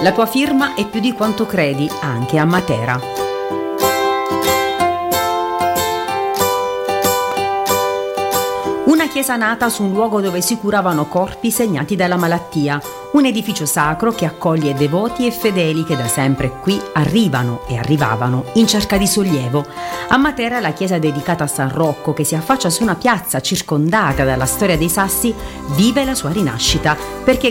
La tua firma è più di quanto credi, anche a Matera. Una chiesa nata su un luogo dove si curavano corpi segnati dalla malattia, un edificio sacro che accoglie devoti e fedeli che da sempre qui arrivano e arrivavano in cerca di sollievo. A Matera la chiesa dedicata a San Rocco, che si affaccia su una piazza circondata dalla storia dei Sassi, vive la sua rinascita, perché